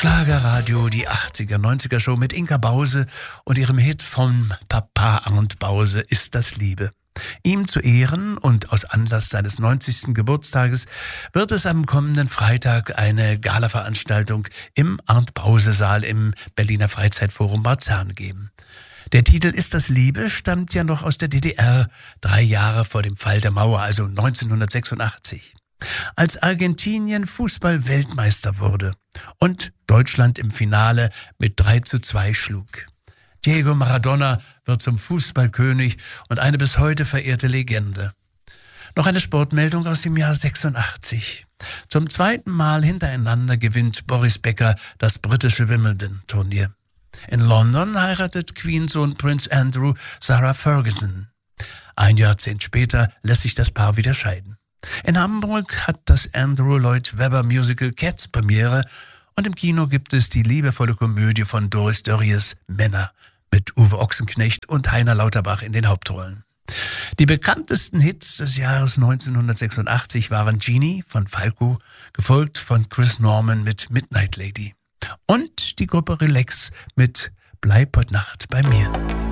Schlagerradio, die 80er, 90er Show mit Inka Bause und ihrem Hit von Papa Arndt Bause, Ist das Liebe. Ihm zu Ehren und aus Anlass seines 90. Geburtstages wird es am kommenden Freitag eine Galaveranstaltung im Arndt-Bause-Saal im Berliner Freizeitforum Marzahn geben. Der Titel Ist das Liebe stammt ja noch aus der DDR, 3 Jahre vor dem Fall der Mauer, also 1986. Als Argentinien Fußball-Weltmeister wurde und Deutschland im Finale mit 3:2 schlug. Diego Maradona wird zum Fußballkönig und eine bis heute verehrte Legende. Noch eine Sportmeldung aus dem Jahr 86. Zum 2. Mal hintereinander gewinnt Boris Becker das britische Wimbledon-Turnier. In London heiratet Queen-Sohn Prince Andrew Sarah Ferguson. Ein Jahrzehnt später lässt sich das Paar wieder scheiden. In Hamburg hat das Andrew Lloyd Webber Musical Cats Premiere und im Kino gibt es die liebevolle Komödie von Doris Dörries Männer mit Uwe Ochsenknecht und Heiner Lauterbach in den Hauptrollen. Die bekanntesten Hits des Jahres 1986 waren Genie von Falco, gefolgt von Chris Norman mit Midnight Lady und die Gruppe Relax mit Bleib heute Nacht bei mir.